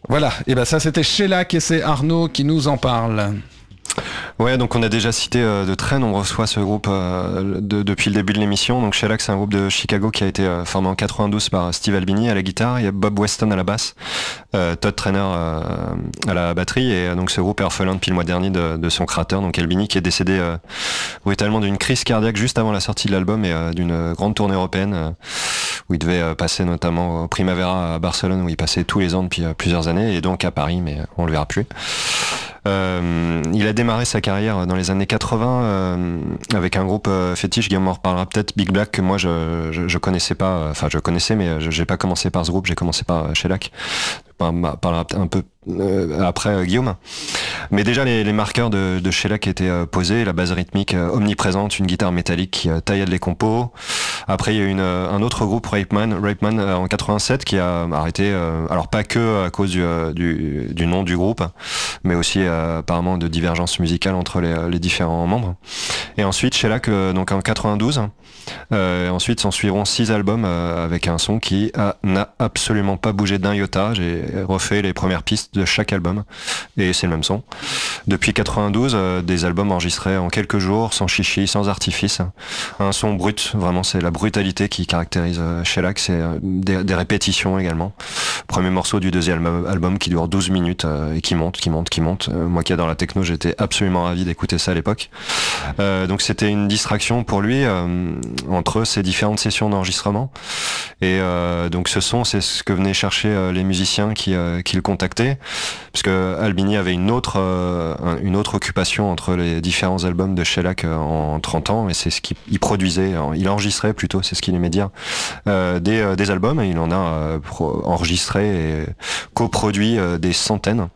Voilà, et ben ça c'était Shellac et c'est Arnaud qui nous en parle. Ouais, donc on a déjà cité de très nombreuses fois ce groupe depuis le début de l'émission. Donc Shellac, c'est un groupe de Chicago qui a été formé en 92 par Steve Albini à la guitare, il y a Bob Weston à la basse, Todd Trainer à la batterie, et donc ce groupe est orphelin depuis le mois dernier de son créateur, donc Albini, qui est décédé brutalement d'une crise cardiaque juste avant la sortie de l'album et d'une grande tournée européenne où il devait passer notamment au Primavera à Barcelone, où il passait tous les ans depuis plusieurs années, et donc à Paris, mais on le verra plus. Il a démarré sa carrière dans les années 80 avec un groupe fétiche, Guillaume en reparlera peut-être, Big Black, que moi je connaissais pas, enfin je connaissais, mais j'ai pas commencé par ce groupe, j'ai commencé par Shellac. Parlera un peu après Guillaume. Mais déjà les marqueurs de Shellac étaient posés, la base rythmique omniprésente, une guitare métallique qui taillait les compos. Après il y a eu un autre groupe, Rapeman en 87, qui a arrêté, alors pas que à cause du nom du groupe, mais aussi apparemment de divergences musicales entre les différents membres. Et ensuite Shellac donc en 92. Ensuite s'en suivront 6 albums avec un son qui n'a absolument pas bougé d'un iota. J'ai refait les premières pistes de chaque album et c'est le même son. Depuis 92, des albums enregistrés en quelques jours, sans chichi, sans artifice. Un son brut, vraiment c'est la brutalité qui caractérise Shellac, c'est des répétitions également. Premier morceau du deuxième album qui dure 12 minutes et qui monte. Moi qui adore la techno, j'étais absolument ravi d'écouter ça à l'époque. Donc c'était une distraction pour lui entre ces différentes sessions d'enregistrement. Et donc ce son, c'est ce que venaient chercher les musiciens qui le contactaient, puisque Albini avait une autre occupation entre les différents albums de Shellac en 30 ans, et c'est ce qu'il produisait, il enregistrait plutôt, c'est ce qu'il aimait dire, des albums, et il en a enregistré et coproduit des centaines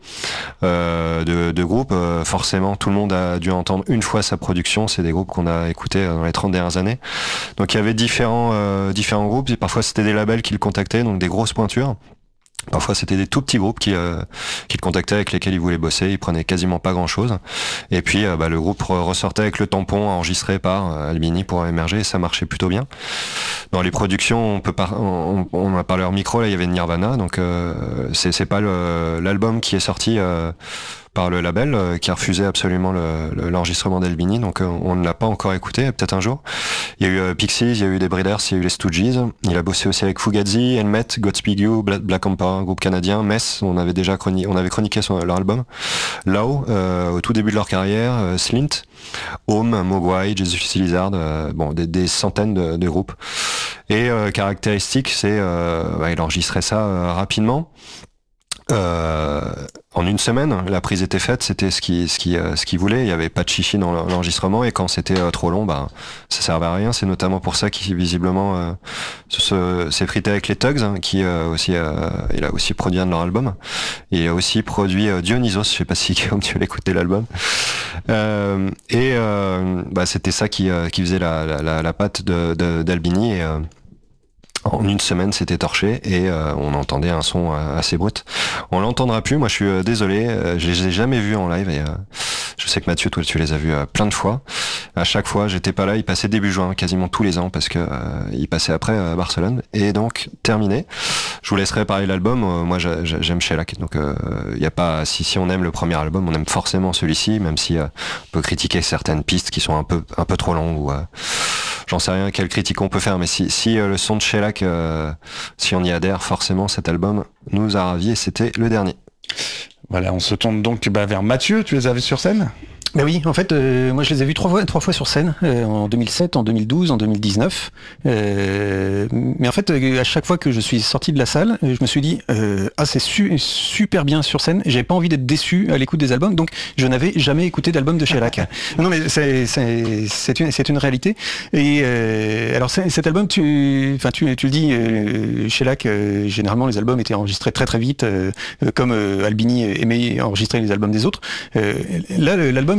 de groupes. Forcément, tout le monde a dû entendre une fois sa production, c'est des groupes qu'on a écoutés dans les 30 dernières années. Donc il y avait différents groupes, et parfois c'était des labels qui le contactaient, donc des grosses pointures. Parfois c'était des tout petits groupes qui le contactaient, avec lesquels il voulait bosser, il prenait quasiment pas grand chose. Et puis le groupe ressortait avec le tampon enregistré par Albini pour émerger, et ça marchait plutôt bien. Dans les productions, on a parlé hors micro, là il y avait Nirvana, donc c'est pas l'album qui est sorti par le label qui a refusé absolument l'enregistrement d'Albini, donc on ne l'a pas encore écouté, peut-être un jour. Il y a eu Pixies, il y a eu les Breeders, il y a eu les Stooges, il a bossé aussi avec Fugazi, Helmet, Godspeed You, Black Emperor, un groupe canadien, Mess, on avait chroniqué leur album, Low, au tout début de leur carrière, Slint, Home, Mogwai, Jesus Lizard, des centaines de groupes. Et caractéristique, c'est il enregistrait ça rapidement. En une semaine, la prise était faite, c'était ce qu'il voulait, il n'y avait pas de chichi dans l'enregistrement, et quand c'était trop long, ça servait à rien. C'est notamment pour ça qu'il visiblement s'est frité avec les Tugs, qui il a aussi produit un de leurs albums. Il a aussi produit Dionysos, je sais pas si Guillaume tu l'écoutais l'album. C'était ça qui faisait la patte d'Albini, et en une semaine, c'était torché, et on entendait un son assez brut. On l'entendra plus, moi je suis désolé, je les ai jamais vus en live, et je sais que Mathieu, toi tu les as vus plein de fois. À chaque fois, j'étais pas là, il passait début juin, quasiment tous les ans, parce que il passait après à Barcelone. Et donc, terminé. Je vous laisserai parler de l'album, moi j'aime Shellac, donc y a pas, si on aime le premier album, on aime forcément celui-ci, même si on peut critiquer certaines pistes qui sont un peu trop longues, ou j'en sais rien quelle critique on peut faire, mais si le son de Shellac, si on y adhère, forcément cet album nous a ravis, et c'était le dernier. Voilà, on se tourne donc vers Mathieu, tu les avais sur scène ? Ben oui, en fait, moi je les ai vus trois fois sur scène, en 2007, en 2012, en 2019. Mais en fait, à chaque fois que je suis sorti de la salle, je me suis dit, c'est super bien sur scène. J'avais pas envie d'être déçu à l'écoute des albums, donc je n'avais jamais écouté d'album de Shellac. Non, mais c'est une réalité. Et alors cet album, tu le dis, Shellac, généralement les albums étaient enregistrés très très vite, comme Albini aimait enregistrer les albums des autres. Là, l'album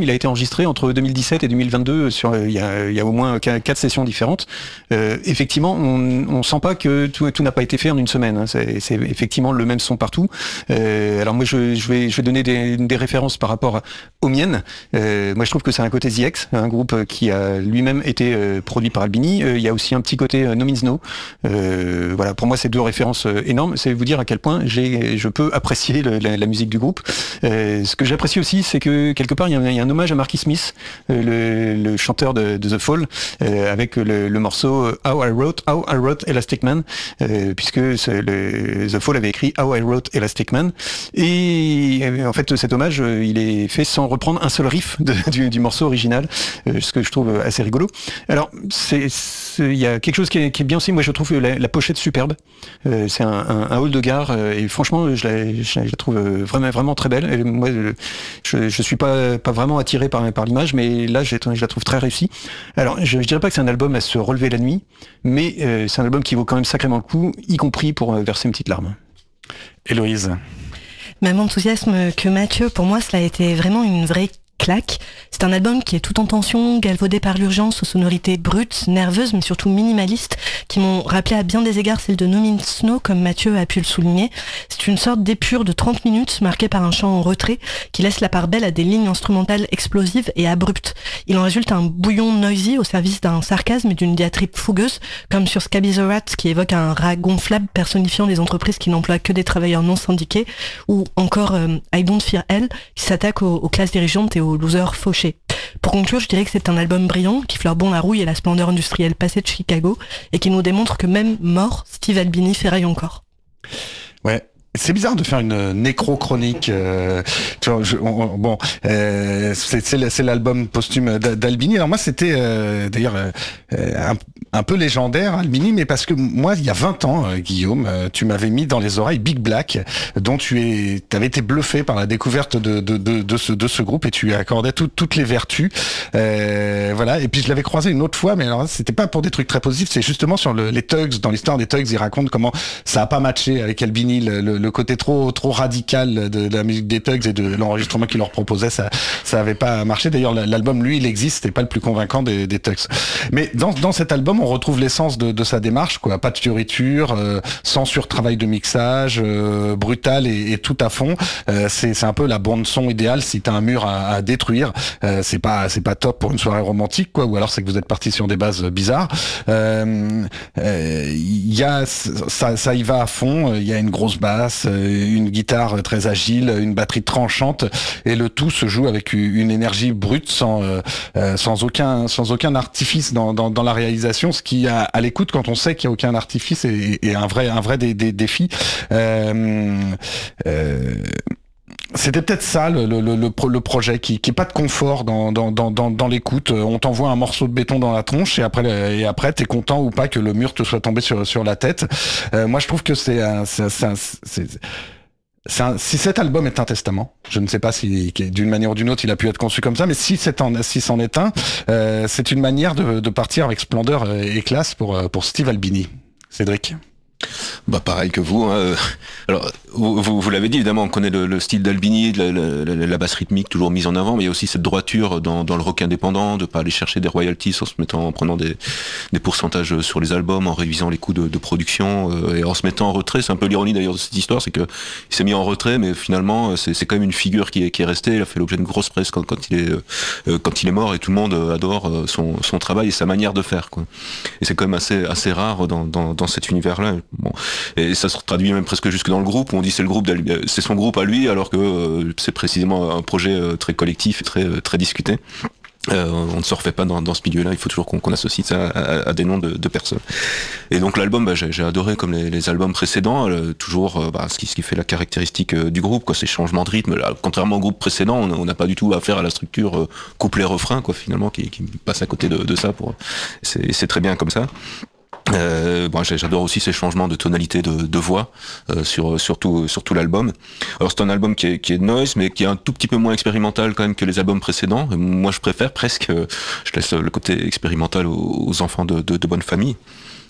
album, il a été enregistré entre 2017 et 2022. Il y a au moins 4 sessions différentes. Effectivement, on sent pas que tout n'a pas été fait en une semaine. Hein. C'est effectivement le même son partout. Alors moi, je vais donner des références par rapport aux miennes. Moi, je trouve que c'est un côté The X, un groupe qui a lui-même été produit par Albini. Il y a aussi un petit côté No Means No. Voilà, pour moi, c'est 2 références énormes. C'est vous dire à quel point je peux apprécier la musique du groupe. Ce que j'apprécie aussi, c'est que quelque part, il y a un hommage à Marky Smith, le chanteur de The Fall, avec le morceau How I Wrote Elastic Man, puisque The Fall avait écrit How I Wrote Elastic Man. Et en fait, cet hommage, il est fait sans reprendre un seul riff du morceau original, ce que je trouve assez rigolo. Alors, il y a quelque chose qui est bien aussi. Moi, je trouve la pochette superbe. C'est un hall de gare, et franchement, je la trouve vraiment très belle. Et moi, je suis pas vraiment attiré par l'image, mais là, je la trouve très réussie. Alors, je dirais pas que c'est un album à se relever la nuit, mais c'est un album qui vaut quand même sacrément le coup, y compris pour verser une petite larme. Héloïse. Même enthousiasme que Mathieu, pour moi, cela a été vraiment une vraie claque. C'est un album qui est tout en tension, galvaudé par l'urgence, aux sonorités brutes, nerveuses, mais surtout minimalistes, qui m'ont rappelé à bien des égards celle de No Means No, comme Mathieu a pu le souligner. C'est une sorte d'épure de 30 minutes, marquée par un chant en retrait, qui laisse la part belle à des lignes instrumentales explosives et abruptes. Il en résulte un bouillon noisy au service d'un sarcasme et d'une diatribe fougueuse, comme sur Scabby the Rat, qui évoque un rat gonflable personnifiant des entreprises qui n'emploient que des travailleurs non syndiqués, ou encore I Don't Fear Hell, qui s'attaque aux classes dirigeantes et aux losers fauchés. Pour conclure, je dirais que c'est un album brillant, qui fleure bon la rouille et la splendeur industrielle passée de Chicago, et qui nous démontre que même mort, Steve Albini ferraille encore. Ouais. C'est bizarre de faire une nécro-chronique. Tu vois, c'est l'album posthume d'Albini. Alors moi, c'était d'ailleurs un peu légendaire, Albini, mais parce que moi, il y a 20 ans, Guillaume, tu m'avais mis dans les oreilles Big Black, dont t'avais été bluffé par la découverte de ce groupe, et tu lui accordais toutes les vertus. Voilà. Et puis je l'avais croisé une autre fois, mais alors c'était pas pour des trucs très positifs, c'est justement sur les Tugs. Dans l'histoire des Tugs, ils racontent comment ça a pas matché avec Albini, le côté trop radical de la musique des Tugs et de l'enregistrement qu'il leur proposait, ça avait pas marché. D'ailleurs, l'album, lui, il existe, c'était pas le plus convaincant des Tugs. Mais dans cet album, on retrouve l'essence de sa démarche, quoi. Pas de fioriture, sans surtravail de mixage, brutal et tout à fond. C'est un peu la bande son idéale si t'as un mur à détruire. C'est pas top pour une soirée romantique, quoi. Ou alors c'est que vous êtes parti sur des bases bizarres. Il y a ça y va à fond. Il y a une grosse basse, une guitare très agile, une batterie tranchante, et le tout se joue avec une énergie brute, sans aucun artifice dans la réalisation, ce qui à l'écoute, quand on sait qu'il n'y a aucun artifice, est un vrai défi. C'était peut-être ça le projet, qui est pas de confort dans l'écoute. On t'envoie un morceau de béton dans la tronche, et après t'es content ou pas que le mur te soit tombé sur la tête. Moi, je trouve que si cet album est un testament, je ne sais pas si d'une manière ou d'une autre il a pu être conçu comme ça, mais si c'en est un, c'est une manière de partir avec splendeur et classe pour Steve Albini. Cédric. Bah pareil que vous. Hein. Alors vous l'avez dit, évidemment, on connaît le style d'Albini, la basse rythmique toujours mise en avant, mais il y a aussi cette droiture dans le rock indépendant, de pas aller chercher des royalties en prenant des pourcentages sur les albums, en révisant les coûts de production et en se mettant en retrait. C'est un peu l'ironie d'ailleurs de cette histoire, c'est que il s'est mis en retrait, mais finalement c'est quand même une figure qui est restée. Il a fait l'objet d'une grosse presse quand il est mort, et tout le monde adore son travail et sa manière de faire, quoi. Et c'est quand même assez rare dans cet univers-là. Bon. Et ça se traduit même presque jusque dans le groupe, où on dit c'est son groupe à lui, alors que c'est précisément un projet très collectif et très discuté. On ne se refait pas dans ce milieu-là, il faut toujours qu'on associe ça à des noms de personnes. Et donc l'album, j'ai adoré, comme les albums précédents, toujours ce qui fait la caractéristique du groupe, quoi, ces changements de rythme. Là, contrairement au groupe précédent, on n'a pas du tout affaire à la structure couplet-refrain, quoi, finalement, qui passe à côté de ça. C'est très bien comme ça. J'adore aussi ces changements de tonalité de voix sur tout l'album. Alors c'est un album qui est noise, mais qui est un tout petit peu moins expérimental quand même que les albums précédents. Et moi je préfère presque, je laisse le côté expérimental aux enfants de bonne famille.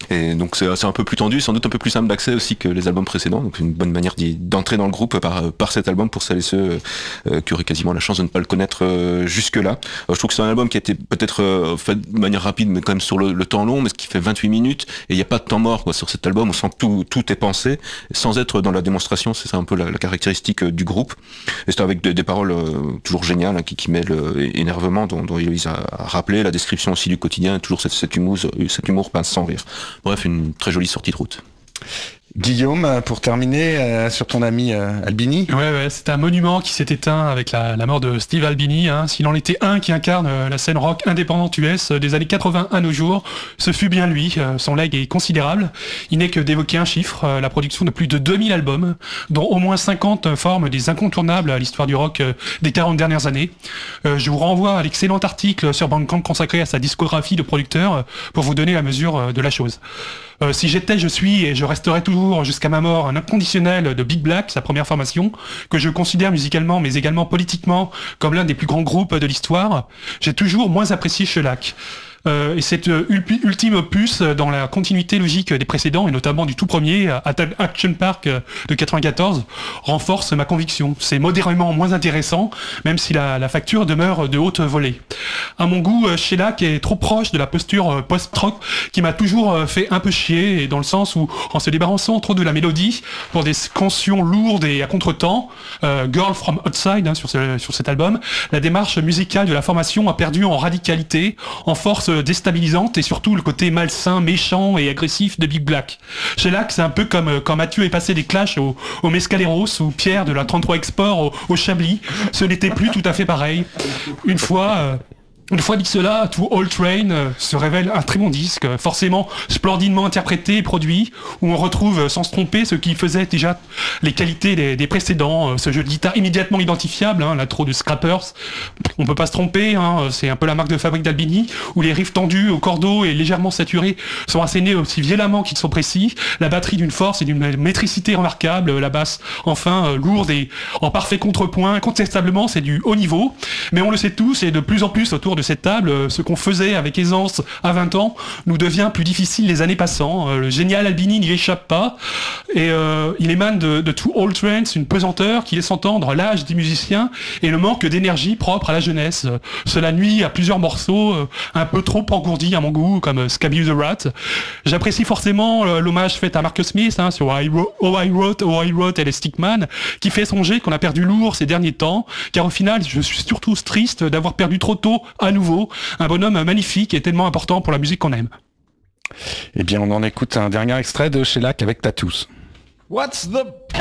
Et donc c'est un peu plus tendu, sans doute un peu plus simple d'accès aussi que les albums précédents, donc une bonne manière d'entrer dans le groupe par cet album pour celles et ceux qui auraient quasiment la chance de ne pas le connaître jusque-là. Je trouve que c'est un album qui a été peut-être fait de manière rapide, mais quand même sur le temps long, mais ce qui fait 28 minutes, et il n'y a pas de temps mort sur cet album, on sent que tout est pensé, sans être dans la démonstration, c'est ça un peu la caractéristique du groupe. Et c'est avec des paroles toujours géniales, hein, qui mêlent énervement, dont Héloïse a rappelé, la description aussi du quotidien, toujours cet humour pince sans rire. Bref, une très jolie sortie de route. Guillaume, pour terminer, sur ton ami Albini. Ouais, c'est un monument qui s'est éteint avec la mort de Steve Albini. Hein. S'il en était un qui incarne la scène rock indépendante US des années 80 à nos jours, ce fut bien lui. Son leg est considérable. Il n'est que d'évoquer un chiffre, la production de plus de 2000 albums, dont au moins 50 forment des incontournables à l'histoire du rock des 40 dernières années. Je vous renvoie à l'excellent article sur Bandcamp consacré à sa discographie de producteur pour vous donner la mesure de la chose. Si j'étais, je suis et je resterai toujours jusqu'à ma mort un inconditionnel de Big Black, sa première formation, que je considère musicalement mais également politiquement comme l'un des plus grands groupes de l'histoire, j'ai toujours moins apprécié Shellac. Et cette ultime opus dans la continuité logique des précédents et notamment du tout premier Action Park de 94 renforce ma conviction. C'est modérément moins intéressant, même si la facture demeure de haute volée. À mon goût, Shellac est trop proche de la posture post-rock qui m'a toujours fait un peu chier, et dans le sens où, en se débarrassant trop de la mélodie pour des cantions lourdes et à contre-temps, Girl from Outside sur cet album, la démarche musicale de la formation a perdu en radicalité, en force déstabilisante et surtout le côté malsain, méchant et agressif de Big Black. Shellac, c'est un peu comme quand Mathieu est passé des Clash au Mescaleros ou Pierre de la 33 Export au Chablis. Ce n'était plus tout à fait pareil. Une fois dit cela, To All Train se révèle un très bon disque, forcément splendidement interprété et produit, où on retrouve sans se tromper ce qui faisait déjà les qualités des précédents, ce jeu de guitare immédiatement identifiable, hein, l'intro de Scrappers, on peut pas se tromper, hein, c'est un peu la marque de fabrique d'Albini, où les riffs tendus au cordeau et légèrement saturés sont assénés aussi violemment qu'ils sont précis, la batterie d'une force et d'une métricité remarquable, la basse enfin lourde et en parfait contrepoint, incontestablement c'est du haut niveau, mais on le sait tous et de plus en plus autour de cette table, ce qu'on faisait avec aisance à 20 ans nous devient plus difficile les années passant. Le génial Albini n'y échappe pas et il émane de To All Trains une pesanteur qui laisse entendre l'âge des musiciens et le manque d'énergie propre à la jeunesse. Cela nuit à plusieurs morceaux un peu trop engourdis à mon goût, comme Scabby the Rat. J'apprécie forcément l'hommage fait à Marcus Smith sur Oh I Wrote Elastic Man, qui fait songer qu'on a perdu lourd ces derniers temps, car au final je suis surtout triste d'avoir perdu trop tôt à nouveau un bonhomme magnifique et tellement important pour la musique qu'on aime. Eh bien, on en écoute un dernier extrait de Shellac avec Tattoos. What's the